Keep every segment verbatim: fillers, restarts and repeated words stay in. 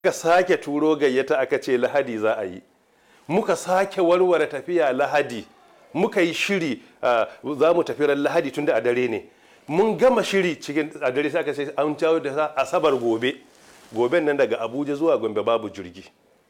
Ka sake turo gayyata aka ce Lahadi za a yi, muka sake warware tafiya Lahadi, muka yi shiri za mu tafi ran Lahadi tunda a dare ne, mun gama shiri cikin a dare sai aka ce an jawo da Asabar gobe, goben nan daga Abuja zuwa Gombe babu jirgi.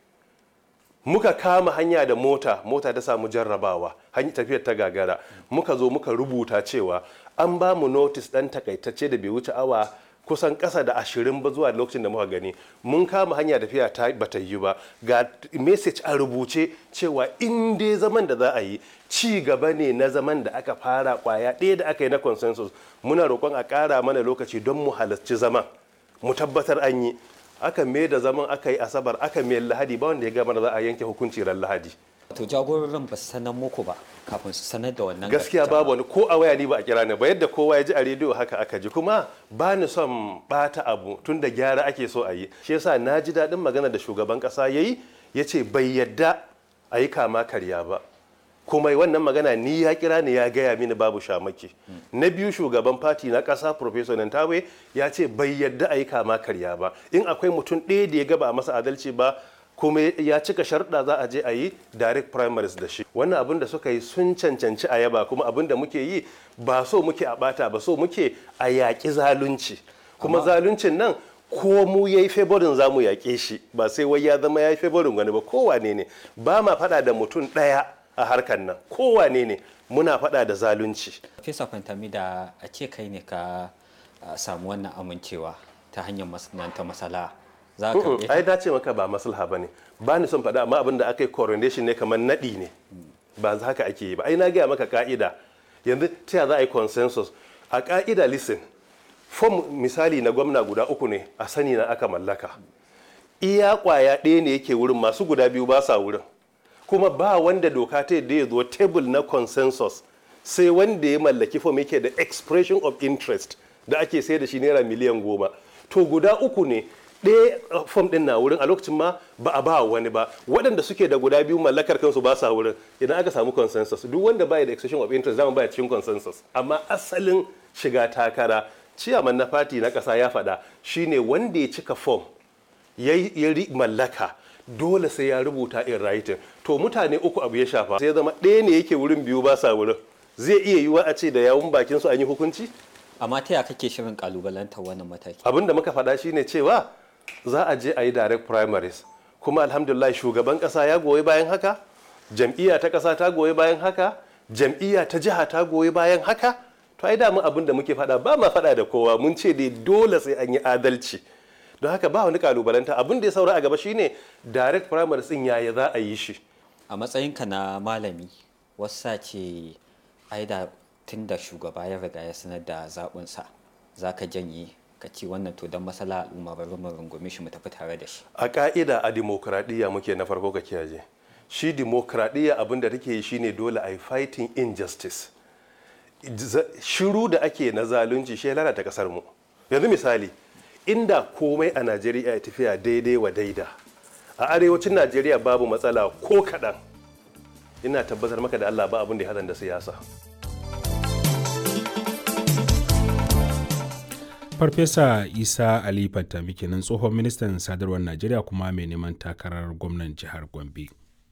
Muka kama hanya da mota, mota ta samu jarrabawa, hanyar tafiyar ta gagara, muka zo muka rubuta cewa an ba mu notice ɗan takaitacce da bai wuce awa kusan ƙasa da ashirin ba zuwa lokacin da muka gani. Mun kama hanya tafiya ta bata yi ba, ga message a rubuce cewa in dai zaman da za a yi ci gaba ne na zaman da aka fara kwaya ɗaya da aka yi na consensus, muna roƙon a ƙara mana lokaci don mu halarci zaman mu tabbatar an yi. Aka mai da zaman aka yi Asabar, aka mai Lahadi, ba wanda ya gama da za a yanke hukunci ran Lahadi. To jagororin ba su sanar muku ba kafin su sanar da wannan gaskiya babu wani ko a waya ni ba a kira ni ba, yadda kowa ya ji a rediyo haka aka ji, kuma ba ni son bata abu tun da gyara ake so a yi. Shi yasa na ji daɗin magana da shugaban ƙasa ya yi, ya ce bai yadda a yi kama karya ba, kuma wannan magana ni ya kira ni ya gaya mini babu shamaki. Na biyu, shugaban fati na ƙasa Professor Nantawe ya ce bai yadda a yi kama karya ba, in akwai mutum ɗaya da ya gaba a masa adalci ba kuma ya cika sharɗa za a je a yi direct primaries da shi. Wannan abin da suka yi sun cancanci a yaba, kuma abin da muke yi ba so muke a bata ba, so muke a yaƙi zalunci, kuma zaluncin nan ko mu yayi favorin za mu yaƙe shi, ba sai wai ya zama yayi favorin wani ba. Kowane ne, ba ma faɗa da mutum ɗaya a harkar nan, kowane ne muna faɗa da zalunci. Fesa Fantami, da a ce kai ne ka samu wannan amincewa ta hanyar masana'anta masala, za ka ai dace maka ba maslaha bane, ba ni son faɗa, amma abin da aka yi coronation ne kamar naɗi ne, ba za haka ake yi ba. Ai na gaya maka ka'ida, yanzu ta za a yi consensus a ka'ida. Listen, form misali na gwamna guda uku ne a sani na aka mallaka, iya kwaya ɗaya ne yake wurin, masu guda biyu ba sa wurin, kuma ba wanda doka ta yadda ya zo table na consensus sai wanda ya mallaki form yake da expression of interest da ake sai da shi naira miliyan goma. To guda uku ne, ɗaya fom ɗin na wurin a lokacin ma ba a ba wani ba, waɗanda suke da guda biyu mallakar kansu ba sa wurin. Idan aka samu consensus, duk wanda baya da expression of interest zama baya cikin consensus. Amma asalin shiga takara, ciyaman na fati na ƙasa ya faɗa, shine wanda ya cika fom ya mallaka dole sai ya rubuta in writing. To mutane uku abu ya shafa, sai ya zama ɗaya ne yake wurin, biyu ba sa wurin. Zai iya yiwuwa a ce da yawun bakin su an yi hukunci. Amma ta ya kake shirin kalubalantar wannan mataki? Abin da muka faɗa shine cewa za a je a yi direct primaries, kuma alhamdulillah shugaban kasa ya goyi bayan haka, jam'iyya ta kasa ta goyi bayan haka, jam'iyya ta jiha ta goyi bayan haka. To ai damu abin da muke faɗa, ba ma faɗa da kowa, mun ce dai dole sai an yi adalci, don haka ba wani kalubalanta. Abin da ya saura a gaba shine direct primaries din yaya za a yi shi. A matsayinka na malami, wasa ce ai da tun da shugaba ya riga ya sanar da zaɓinsa za ka janye ka ci wannan to don masala al'umma bari mu rungume shi mu tafi tare da shi. A ka'ida a dimokuraɗiyya muke, na farko ka kiyaye shi dimokuraɗiyya abin da take yi shine dole a yi fighting injustice. Shiru da ake na zalunci shi ya lalata kasar mu. Yanzu misali, inda komai a Najeriya ya tafiya daidai wa daida, a arewacin Najeriya babu matsala ko kaɗan, ina tabbatar maka da Allah ba abin da ya haɗa da siyasa. Farfesa Isa Ali Fantami kenan, tsohon ministan sadarwar Najeriya kuma mai neman takarar gwamnan jihar Gombe.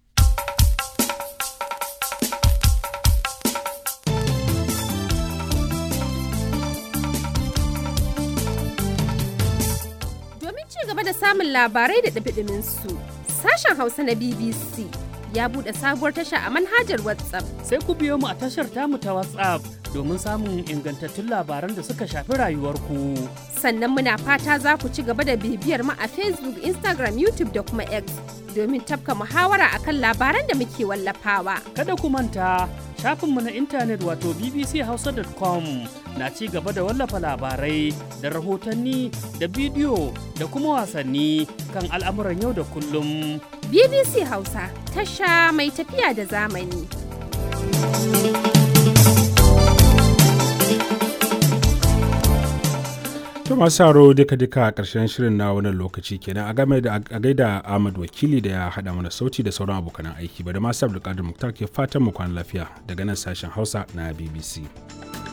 Domin ci gaba da samun labarai da ɗumi su, sashen Hausa na B B C ya buɗe sabuwar tasha a manhajar WhatsApp. Sai ku biyo mu a tashar tamu ta WhatsApp domin samun ingantattun labaran da suka shafi rayuwarku. Sannan muna fata za ku ci gaba da bibiyar mu a Facebook, Instagram, YouTube da kuma X domin tafka muhawara akan labaran da muke wallafawa. Kada ku manta, shafinmu na intanet wato b b c hausa dot com na ci gaba da wallafa labarai da rahotanni da bidiyo da kuma wasanni kan al'amuran yau da kullum. B B C Hausa, tasha mai tafiya da zamani. To masu saro duka-duka a ƙarshen shirin na wannan lokaci kenan, a game da a gaida Ahmad Wakili da ya haɗa mana sauti da sauran abokan aiki, ba da masu Abdulkadir Muktar ke fatan mu kwana lafiya daga nan sashen Hausa na B B C.